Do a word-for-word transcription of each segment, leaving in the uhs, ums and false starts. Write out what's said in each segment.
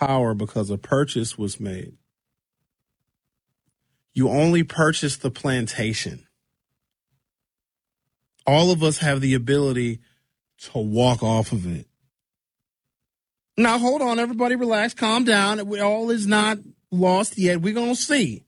power because a purchase was made. You only purchase the plantation. All of us have the ability to walk off of it. Now, hold on, everybody relax, calm down. All is not lost yet. We're going to see.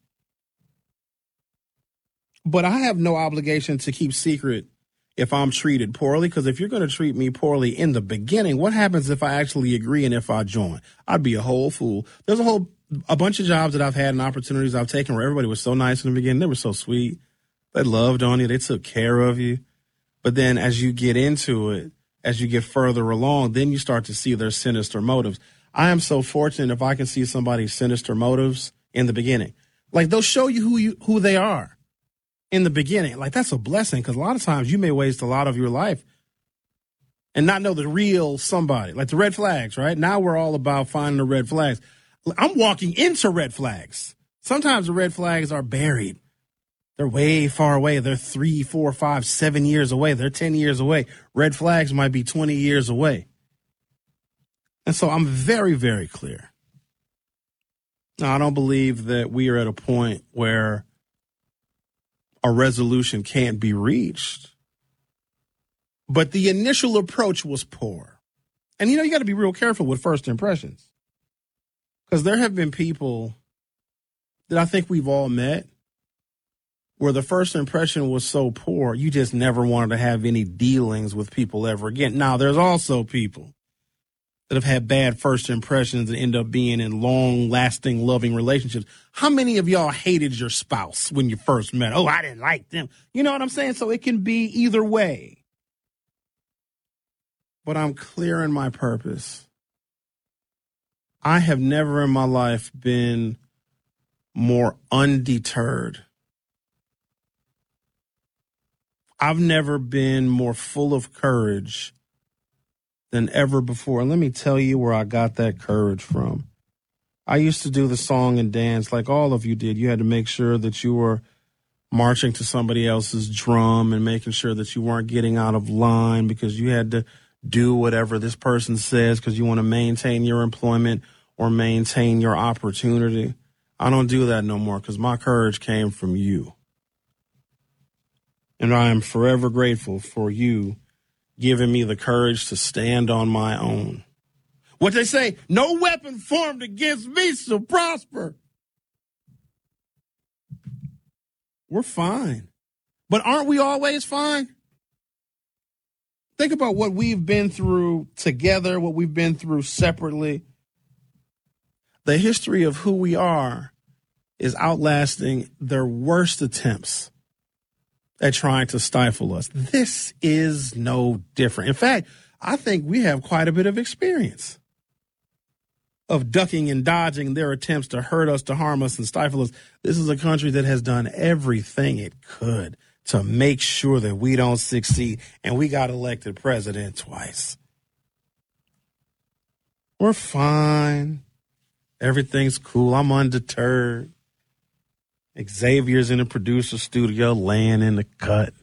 But I have no obligation to keep secret if I'm treated poorly, because if you're going to treat me poorly in the beginning, what happens if I actually agree and if I join? I'd be a whole fool. There's a whole a bunch of jobs that I've had and opportunities I've taken where everybody was so nice in the beginning. They were so sweet. They loved on you. They took care of you. But then as you get into it, as you get further along, then you start to see their sinister motives. I am so fortunate if I can see somebody's sinister motives in the beginning. Like, they'll show you who you who they are in the beginning. Like, that's a blessing, because a lot of times you may waste a lot of your life and not know the real somebody. Like the red flags, right? Now we're all about finding the red flags. I'm walking into red flags. Sometimes the red flags are buried. They're way far away. They're three, four, five, seven years away. They're ten years away. Red flags might be twenty years away. And so I'm very, very clear. Now, I don't believe that we are at a point where a resolution can't be reached. But the initial approach was poor. And, you know, you got to be real careful with first impressions. Because there have been people that I think we've all met where the first impression was so poor, you just never wanted to have any dealings with people ever again. Now, there's also people that have had bad first impressions and end up being in long-lasting, loving relationships. How many of y'all hated your spouse when you first met? Oh, I didn't like them. You know what I'm saying? So it can be either way. But I'm clear in my purpose. I have never in my life been more undeterred. I've never been more full of courage than ever before. And let me tell you where I got that courage from. I used to do the song and dance like all of you did. You had to make sure that you were marching to somebody else's drum and making sure that you weren't getting out of line because you had to do whatever this person says because you want to maintain your employment or maintain your opportunity. I don't do that no more because my courage came from you. And I am forever grateful for you giving me the courage to stand on my own. What they say, no weapon formed against me shall prosper. We're fine. But aren't we always fine? Think about what we've been through together, what we've been through separately. The history of who we are is outlasting their worst attempts at trying to stifle us. This is no different. In fact, I think we have quite a bit of experience of ducking and dodging their attempts to hurt us, to harm us, and stifle us. This is a country that has done everything it could to make sure that we don't succeed, and we got elected president twice. We're fine. Everything's cool. I'm undeterred. Xavier's in the producer studio laying in the cut.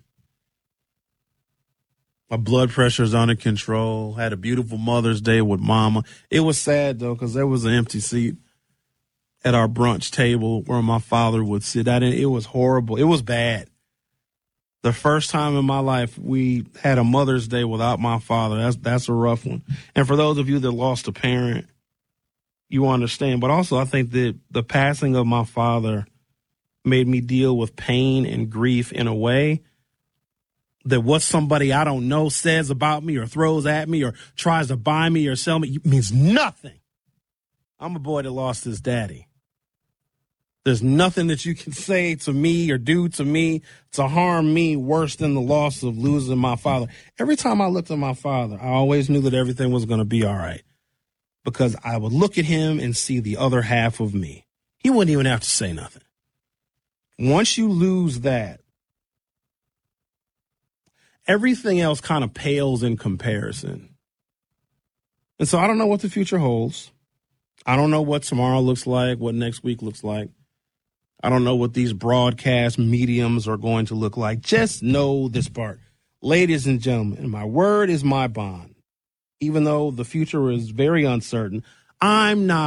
My blood pressure's under control. Had a beautiful Mother's Day with Mama. It was sad, though, because there was an empty seat at our brunch table where my father would sit. I didn't, it was horrible. It was bad. The first time in my life we had a Mother's Day without my father. That's, that's a rough one. And for those of you that lost a parent, you understand. But also I think that the passing of my father made me deal with pain and grief in a way that what somebody I don't know says about me or throws at me or tries to buy me or sell me means nothing. I'm a boy that lost his daddy. There's nothing that you can say to me or do to me to harm me worse than the loss of losing my father. Every time I looked at my father, I always knew that everything was going to be all right because I would look at him and see the other half of me. He wouldn't even have to say nothing. Once you lose that, everything else kind of pales in comparison. And so I don't know what the future holds. I don't know what tomorrow looks like, what next week looks like. I don't know what these broadcast mediums are going to look like. Just know this part. Ladies and gentlemen, my word is my bond. Even though the future is very uncertain, I'm not